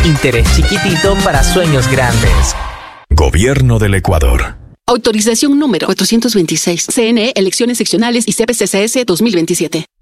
Interés chiquitito para sueños grandes. Gobierno del Ecuador. Autorización número 426. CNE, Elecciones Seccionales y CPCCS 2027.